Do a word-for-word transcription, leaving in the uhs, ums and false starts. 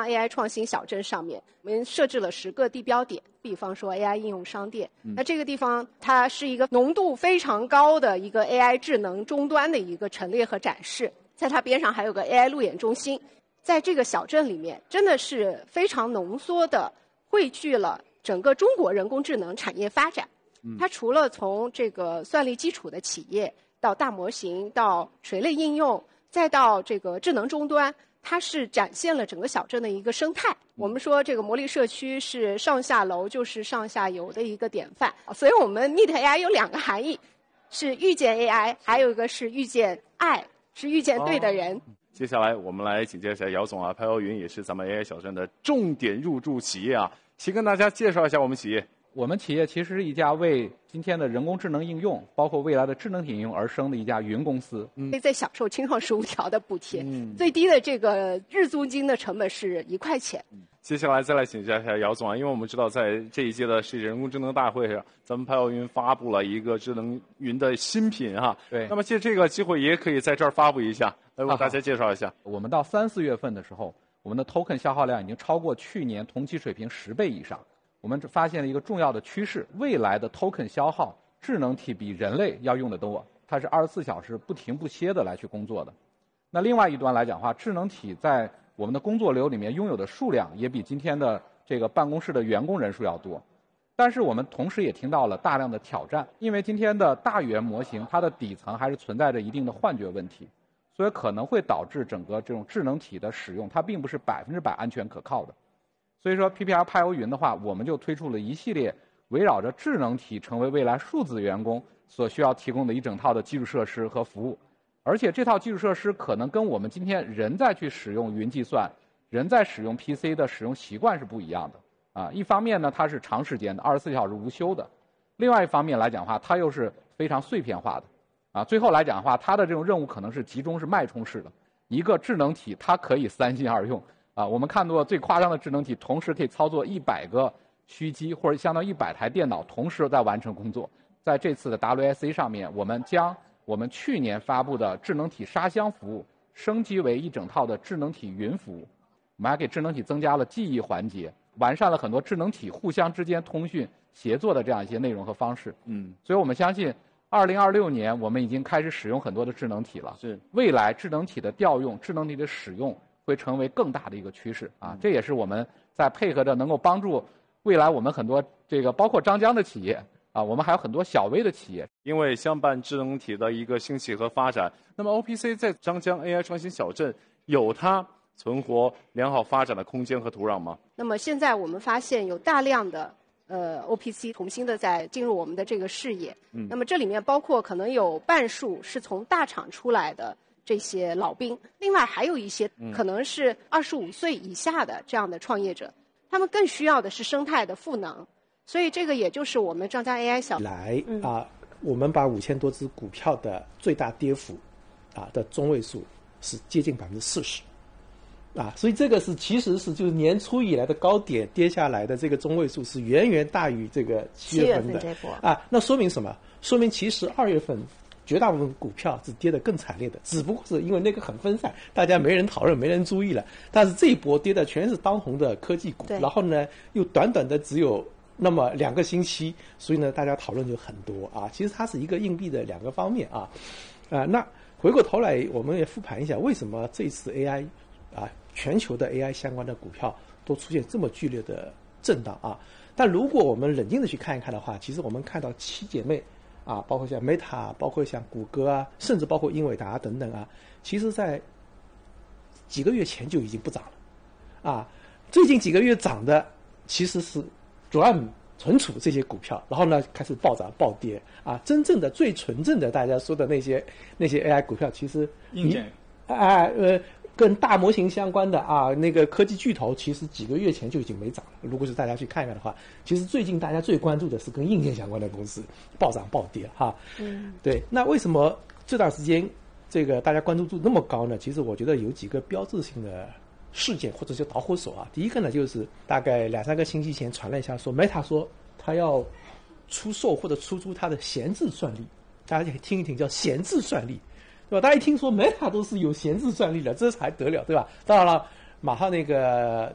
江 A I 创新小镇上面，我们设置了十个地标点，比方说 A I 应用商店。嗯、那这个地方它是一个浓度非常高的一个 A I 智能终端的一个陈列和展示，在它边上还有个 A I 路演中心。在这个小镇里面，真的是非常浓缩的汇聚了整个中国人工智能产业发展。它除了从这个算力基础的企业到大模型，到垂类应用，再到这个智能终端，它是展现了整个小镇的一个生态。我们说这个魔力社区是上下楼就是上下游的一个典范，所以我们 Meet A I 有两个含义，是遇见 A I， 还有一个是遇见爱，是遇见对的人。哦， 接下来我们来请教一下姚总啊，派欧云也是咱们 A I 小镇的重点入驻企业啊，先跟大家介绍一下我们企业。 我们企业其实是一家为今天的人工智能应用，包括未来的智能体应用而生的一家云公司。 嗯，在享受轻创十五条的补贴，嗯，最低的这个日租金的成本是一块钱。 嗯，接下来再来请教一下姚总啊，因为我们知道在这一届的世界人工智能大会上，咱们派欧云发布了一个智能云的新品哈。 对。 那么借这个机会也可以在这儿发布一下，来为大家介绍一下。 我们到三四月份的时候，我们的 token 消耗量已经超过去年同期水平十倍以上。我们发现了一个重要的趋势，未来的 token 消耗，智能体比人类要用得多，它是二十四小时不停不歇的来去工作的。那另外一端来讲的话，智能体在我们的工作流里面拥有的数量也比今天的这个办公室的员工人数要多。但是我们同时也听到了大量的挑战，因为今天的大语言模型它的底层还是存在着一定的幻觉问题，所以可能会导致整个这种智能体的使用，它并不是百分之百安全可靠的。所以说 P P R 派欧云的话，我们就推出了一系列围绕着智能体成为未来数字员工所需要提供的一整套的基础设施和服务。而且这套基础设施可能跟我们今天人在去使用云计算，人在使用 P C 的使用习惯是不一样的啊。一方面呢，它是长时间的二十四小时无休的；另外一方面来讲的话，它又是非常碎片化的啊。最后来讲的话，它的这种任务可能是集中是脉冲式的，一个智能体它可以三心二用。啊，我们看到最夸张的智能体，同时可以操作一百个虚机或者相当于一百台电脑，同时在完成工作。在这次的 W S A 上面，我们将我们去年发布的智能体沙箱服务升级为一整套的智能体云服务。我们还给智能体增加了记忆环节，完善了很多智能体互相之间通讯协作的这样一些内容和方式。嗯，所以我们相信，二零二六年我们已经开始使用很多的智能体了。是，未来智能体的调用、智能体的使用会成为更大的一个趋势啊！这也是我们在配合着能够帮助未来我们很多这个包括张江的企业啊，我们还有很多小微的企业， 因为相伴智能体的一个兴起和发展，那么 O P C 在张江 A I 创新小镇有它存活良好发展的空间和土壤吗？ 那么现在我们发现有大量的呃 O P C 重新的在进入我们的这个视野，嗯，那么这里面包括可能有半数是从大厂出来的这些老兵，另外还有一些可能是二十五岁以下的这样的创业者，他们更需要的是生态的赋能，所以这个也就是我们张江 A I 小来啊，我们把五千多只股票的最大跌幅啊的中位数是接近百分之四十，啊，所以这个是其实是就是年初以来的高点跌下来的这个中位数是远远大于这个七月份的这波啊，那说明什么？说明其实二月份绝大部分股票是跌得更惨烈的，只不过是因为那个很分散，大家没人讨论，没人注意了。但是这一波跌的全是当红的科技股，然后呢，又短短的只有那么两个星期，所以呢，大家讨论就很多啊。其实它是一个硬币的两个方面啊，啊，那回过头来，我们也复盘一下，为什么这次 A I 啊，全球的 A I 相关的股票都出现这么剧烈的震荡啊？但如果我们冷静的去看一看的话，其实我们看到七姐妹。啊，包括像 Meta， 包括像谷歌啊，甚至包括英伟达等等啊，其实在几个月前就已经不涨了，啊，最近几个月涨的其实是主要存储这些股票，然后呢开始暴涨暴跌啊，真正的最纯正的大家说的那些那些 A I 股票，其实硬件啊呃。跟大模型相关的啊，那个科技巨头其实几个月前就已经没涨了。如果是大家去看一看的话，其实最近大家最关注的是跟硬件相关的公司暴涨暴跌哈。嗯，对。那为什么这段时间这个大家关注度那么高呢？其实我觉得有几个标志性的事件或者叫导火索啊。第一个呢，就是大概两三个星期前传了一下说 ，Meta 说他要出售或者出租它的闲置算力，大家可以听一听，叫闲置算力。对吧？大家一听说 Meta 都是有闲置算力的，这才得了，对吧？当然了，马上那个